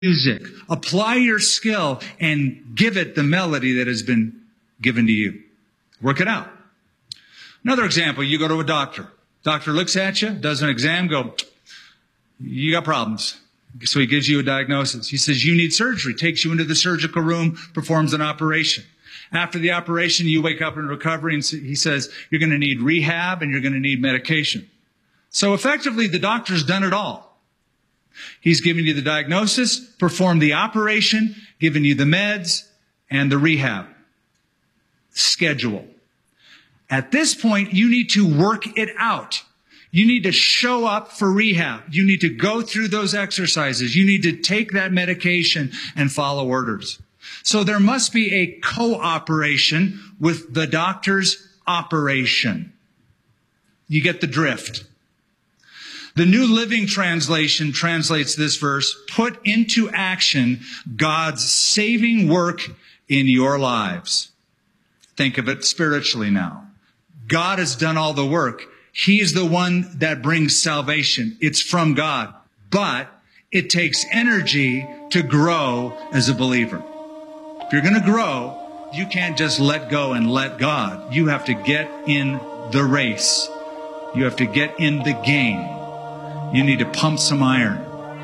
music. Apply your skill and give it the melody that has been given to you. Work it out. Another example, you go to a doctor. Doctor looks at you, does an exam, you got problems. So he gives you a diagnosis. He says, you need surgery, takes you into the surgical room, performs an operation. After the operation, you wake up in recovery, and he says, you're going to need rehab and you're going to need medication. So effectively, the doctor's done it all. He's given you the diagnosis, performed the operation, given you the meds, and the rehab schedule. At this point, you need to work it out. You need to show up for rehab. You need to go through those exercises. You need to take that medication and follow orders. So there must be a cooperation with the doctor's operation. You get the drift. The New Living Translation translates this verse, put into action God's saving work in your lives. Think of it spiritually now. God has done all the work. He's the one that brings salvation. It's from God. But it takes energy to grow as a believer. If you're going to grow, you can't just let go and let God. You have to get in the race. You have to get in the game. You need to pump some iron.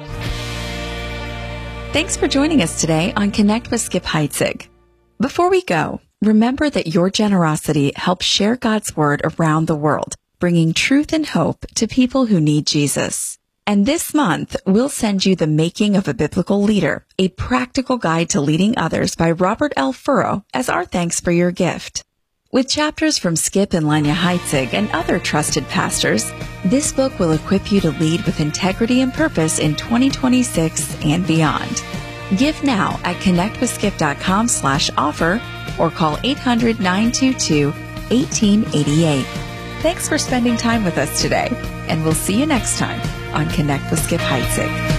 Thanks for joining us today on Connect with Skip Heitzig. Before we go, remember that your generosity helps share God's word around the world, bringing truth and hope to people who need Jesus. And this month, we'll send you The Making of a Biblical Leader, a practical guide to leading others by Robert L. Furrow, as our thanks for your gift. With chapters from Skip and Lanya Heitzig and other trusted pastors, this book will equip you to lead with integrity and purpose in 2026 and beyond. Give now at connectwithskip.com/offer or call 800-922-1888. Thanks for spending time with us today, and we'll see you next time on Connect with Skip Heitzig.